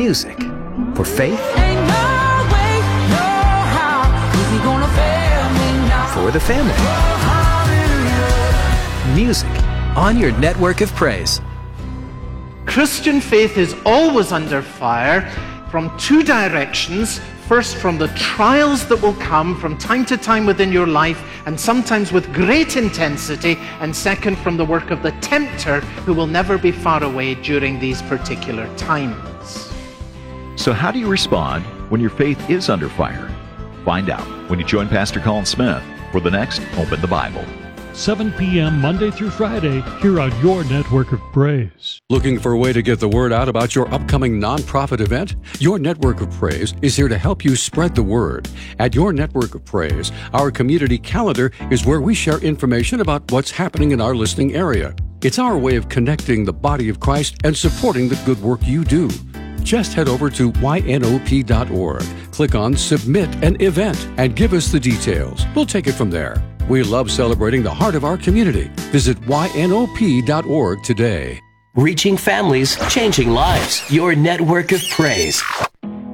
Music for faith, for the family. Music on your network of praise. Christian faith is always under fire from two directions. First, from the trials that will come from time to time within your life, and sometimes with great intensity. And second, from the work of the tempter, who will never be far away during these particular times. So how do you respond when your faith is under fire? Find out when you join Pastor Colin Smith for the next Open the Bible. 7 p.m. Monday through Friday, here on your network of praise. Looking for a way to get the word out about your upcoming nonprofit event? Your Network of Praise is here to help you spread the word. At Your Network of Praise, our community calendar is where we share information about what's happening in our listening area. It's our way of connecting the body of Christ and supporting the good work you do. Just head over to ynop.org, click on Submit an Event, and give us the details. We'll take it from there. We love celebrating the heart of our community. Visit ynop.org today. Reaching families, changing lives. Your network of praise.